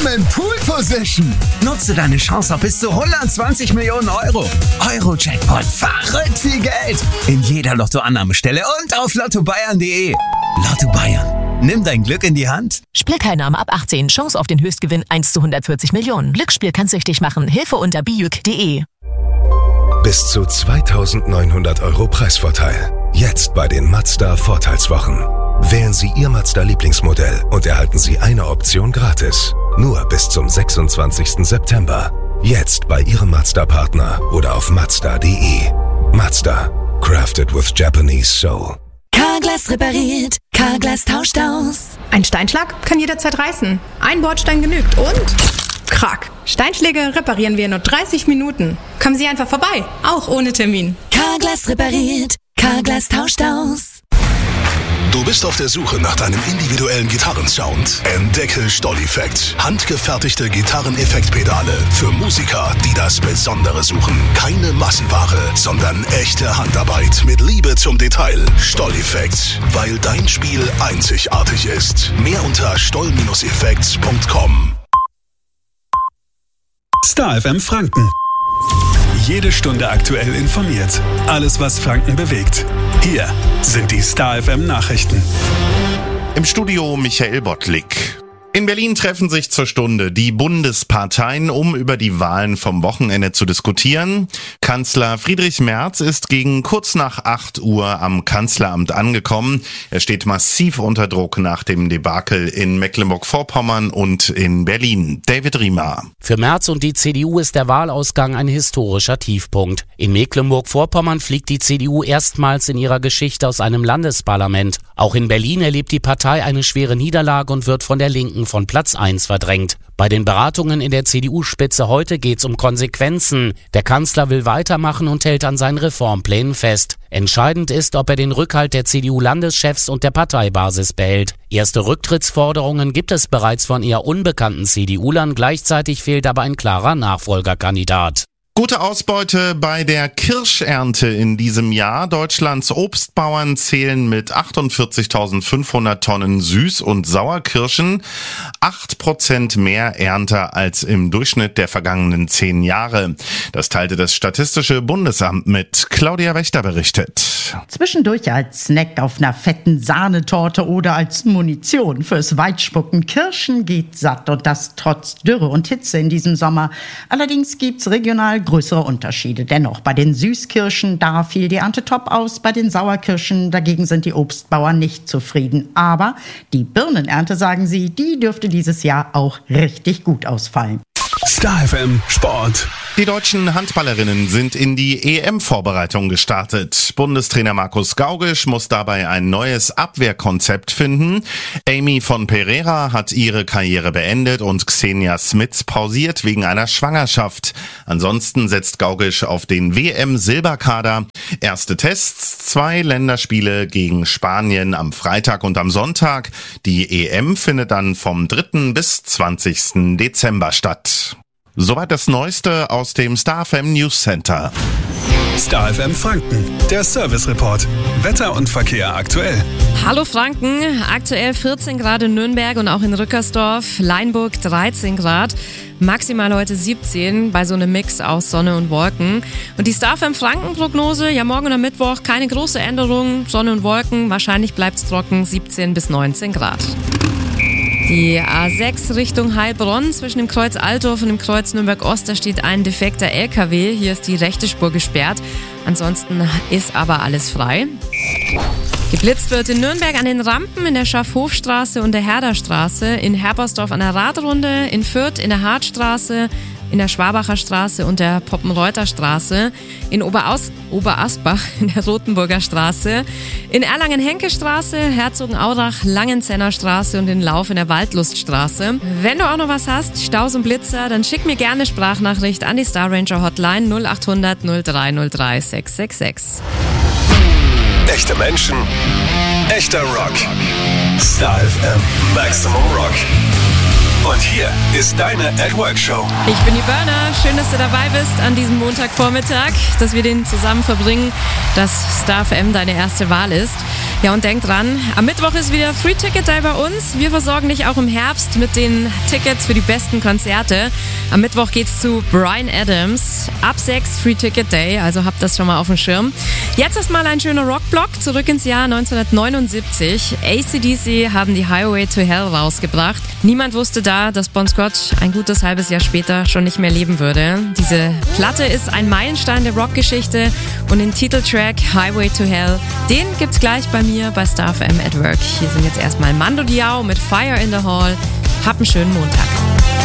in Pole Position. Nutze deine Chance auf bis zu 120 Millionen Euro. Euro-Jackpot, verrückt viel Geld. In jeder Lottoannahmestelle und auf lottobayern.de. Lotto Bayern, nimm dein Glück in die Hand. Spielteilnahme ab 18. Chance auf den Höchstgewinn 1 zu 140 Millionen. Glücksspiel kann süchtig machen. Hilfe unter biüc.de. Bis zu 2.900 Euro Preisvorteil. Jetzt bei den Mazda Vorteilswochen. Wählen Sie Ihr Mazda-Lieblingsmodell und erhalten Sie eine Option gratis. Nur bis zum 26. September. Jetzt bei Ihrem Mazda-Partner oder auf Mazda.de. Mazda. Crafted with Japanese soul. Carglass repariert. Carglass tauscht aus. Ein Steinschlag kann jederzeit reißen. Ein Bordstein genügt und... Krack. Steinschläge reparieren wir in nur 30 Minuten. Kommen Sie einfach vorbei, auch ohne Termin. Carglass repariert. Carglass tauscht aus. Du bist auf der Suche nach deinem individuellen Gitarrensound? Entdecke Stolleffekt. Handgefertigte Gitarreneffektpedale für Musiker, die das Besondere suchen. Keine Massenware, sondern echte Handarbeit mit Liebe zum Detail. Stolleffekt, weil dein Spiel einzigartig ist. Mehr unter stoll-effekt.com. Star FM Franken. Jede Stunde aktuell informiert. Alles, was Franken bewegt. Hier sind die Star FM Nachrichten. Im Studio Michael Bottlik. In Berlin treffen sich zur Stunde die Bundesparteien, um über die Wahlen vom Wochenende zu diskutieren. Kanzler Friedrich Merz ist gegen kurz nach 8 Uhr am Kanzleramt angekommen. Er steht massiv unter Druck nach dem Debakel in Mecklenburg-Vorpommern und in Berlin. David Riemer. Für Merz und die CDU ist der Wahlausgang ein historischer Tiefpunkt. In Mecklenburg-Vorpommern fliegt die CDU erstmals in ihrer Geschichte aus einem Landesparlament. Auch in Berlin erlebt die Partei eine schwere Niederlage und wird von der Linken von Platz 1 verdrängt. Bei den Beratungen in der CDU-Spitze heute geht's um Konsequenzen. Der Kanzler will weitermachen und hält an seinen Reformplänen fest. Entscheidend ist, ob er den Rückhalt der CDU-Landeschefs und der Parteibasis behält. Erste Rücktrittsforderungen gibt es bereits von eher unbekannten CDU-Lern. Gleichzeitig fehlt aber ein klarer Nachfolgerkandidat. Gute Ausbeute bei der Kirschernte in diesem Jahr. Deutschlands Obstbauern zählen mit 48.500 Tonnen Süß- und Sauerkirschen. 8% mehr Ernte als im Durchschnitt der vergangenen 10 Jahre. Das teilte das Statistische Bundesamt mit. Claudia Wächter berichtet. Zwischendurch als Snack auf einer fetten Sahnetorte oder als Munition fürs Weitspucken. Kirschen geht satt und das trotz Dürre und Hitze in diesem Sommer. Allerdings gibt's regional größere Unterschiede. Dennoch, bei den Süßkirschen, da fiel die Ernte top aus. Bei den Sauerkirschen dagegen sind die Obstbauern nicht zufrieden. Aber die Birnenernte, sagen sie, die dürfte dieses Jahr auch richtig gut ausfallen. Star FM Sport. Die deutschen Handballerinnen sind in die EM-Vorbereitung gestartet. Bundestrainer Markus Gaugisch muss dabei ein neues Abwehrkonzept finden. Amy von Pereira hat ihre Karriere beendet und Xenia Smits pausiert wegen einer Schwangerschaft. Ansonsten setzt Gaugisch auf den WM-Silberkader. Erste Tests, 2 Länderspiele gegen Spanien am Freitag und am Sonntag. Die EM findet dann vom 3. bis 20. Dezember statt. Soweit das Neueste aus dem Star FM News Center. Star FM Franken, der Service Report. Wetter und Verkehr aktuell. Hallo Franken, aktuell 14 Grad in Nürnberg und auch in Rückersdorf, Leinburg 13 Grad. Maximal heute 17 bei so einem Mix aus Sonne und Wolken. Und die Star FM Franken-Prognose, ja morgen und am Mittwoch keine große Änderung, Sonne und Wolken, wahrscheinlich bleibt's trocken, 17 bis 19 Grad. Die A6 Richtung Heilbronn zwischen dem Kreuz Altdorf und dem Kreuz Nürnberg-Ost, da steht ein defekter LKW. Hier ist die rechte Spur gesperrt. Ansonsten ist aber alles frei. Geblitzt wird in Nürnberg an den Rampen in der Schaffhofstraße und der Herderstraße, in Herbersdorf an der Radrunde, in Fürth in der Hartstraße, in der Schwabacher Straße und der Poppenreuter Straße, in Oberasbach in der Rotenburger Straße, in Erlangen-Henke-Straße, Herzogenaurach, Langenzenner Straße und in Lauf in der Waldluststraße. Wenn du auch noch was hast, Staus und Blitzer, dann schick mir gerne Sprachnachricht an die Star Ranger Hotline 0800 0303 666. Echte Menschen, echter Rock. Star FM Maximum Rock. Und hier ist deine @Work-Show. Ich bin die Burner. Schön, dass du dabei bist an diesem Montagvormittag, dass wir den zusammen verbringen, dass Star FM deine erste Wahl ist. Ja, und denk dran, am Mittwoch ist wieder Free Ticket Day bei uns. Wir versorgen dich auch im Herbst mit den Tickets für die besten Konzerte. Am Mittwoch geht's zu Bryan Adams. Ab 6 Free Ticket Day, also habt das schon mal auf dem Schirm. Jetzt erstmal ein schöner Rockblock zurück ins Jahr 1979. AC/DC haben die Highway to Hell rausgebracht. Niemand wusste da, dass Bon Scott ein gutes halbes Jahr später schon nicht mehr leben würde. Diese Platte ist ein Meilenstein der Rockgeschichte und den Titeltrack Highway to Hell, den gibt's gleich bei mir bei Star FM at Work. Hier sind jetzt erstmal Mando Diao mit Fire in the Hall. Hab einen schönen Montag.